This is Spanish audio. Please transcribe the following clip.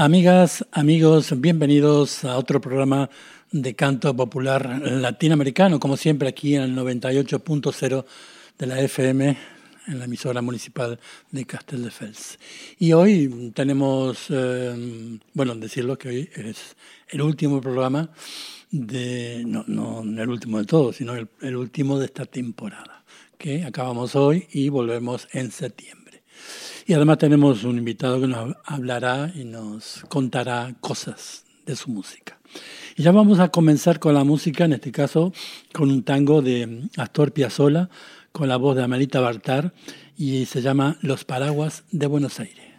Amigas, amigos, bienvenidos a otro programa de canto popular latinoamericano, como siempre aquí en el 98.0 de la FM, en la emisora municipal de Castelldefels. Y hoy tenemos, decirlo que hoy es el último programa no el último de todos, sino el último de esta temporada, que acabamos hoy y volvemos en septiembre. Y además tenemos un invitado que nos hablará y nos contará cosas de su música. Y ya vamos a comenzar con la música, en este caso con un tango de Astor Piazzolla, con la voz de Amelita Baltar, y se llama Los Paraguas de Buenos Aires.